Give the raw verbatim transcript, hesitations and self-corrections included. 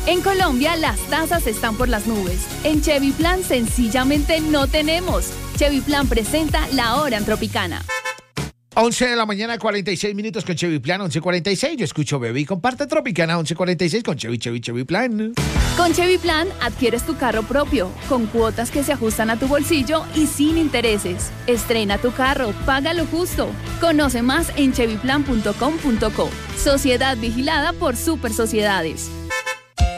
En Colombia las tasas están por las nubes. En Chevy Plan sencillamente no tenemos. Chevy Plan presenta La Hora en Tropicana. once de la mañana, cuarenta y seis minutos con Chevy Plan, once cuarenta y seis. Yo escucho Bebé y comparte Tropicana, once cuarenta y seis con Chevy, Chevy, Chevy Plan. Con Chevy Plan adquieres tu carro propio, con cuotas que se ajustan a tu bolsillo y sin intereses. Estrena tu carro, paga lo justo. Conoce más en chevy plan punto com punto co. Sociedad vigilada por Super Sociedades.